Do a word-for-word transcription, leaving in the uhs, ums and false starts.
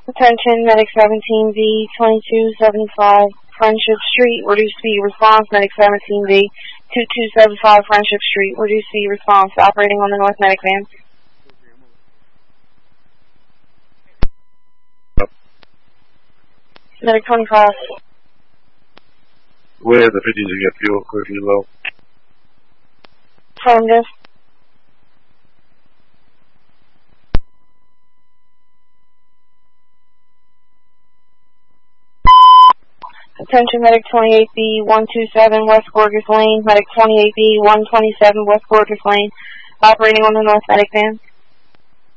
Attention, Medic seventeen B, twenty-two seventy-five Friendship Street, reduce speed response, Medic seventeen B, twenty-two seventy-five Friendship Street, reduce speed response, operating on the North Medic van. Medic twenty-five. Where the fifties to get fuel quickly low. Affirmative. Attention, Medic twenty-eight B, one two seven West Gorgas Lane, Medic twenty-eight B, one twenty-seven West Gorgas Lane, operating on the North Medic van.